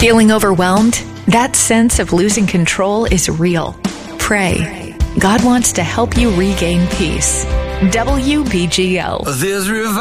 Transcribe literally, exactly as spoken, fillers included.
Feeling overwhelmed? That sense of losing control is real. Pray. God wants to help you regain peace. W B G L. There's revival.